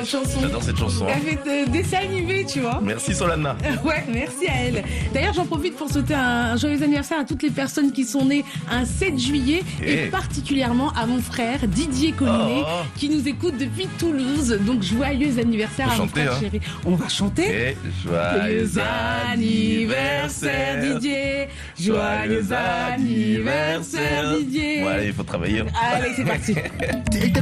cette chanson. J'adore cette chanson. Elle fait dessin animé, tu vois. Merci Solana. Ouais, merci à elle. D'ailleurs, j'en profite pour souhaiter un joyeux anniversaire à toutes les personnes qui sont nées un 7 juillet et particulièrement à mon frère Didier Collinet qui nous écoute depuis Toulouse. Donc, joyeux anniversaire à mon frère chéri. On va chanter. Et joyeux anniversaire Didier. Joyeux anniversaire Didier. Ouais, il faut travailler. Allez, c'est parti.